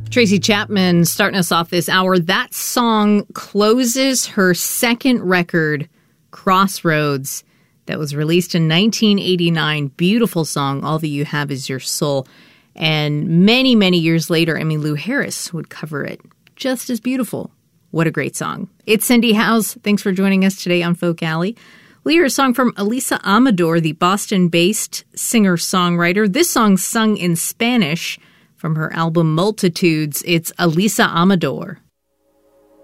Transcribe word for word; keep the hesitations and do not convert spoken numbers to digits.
Tracy Chapman starting us off this hour. That song closes her second record, Crossroads, that was released in nineteen eighty-nine. Beautiful song, All That You Have Is Your Soul. And many, many years later, Emmylou Harris would cover it. Just as beautiful. What a great song. It's Cindy Howes. Thanks for joining us today on Folk Alley. We'll hear a song from Elisa Amador, the Boston-based singer-songwriter. This song's sung in Spanish from her album Multitudes. It's Elisa Amador.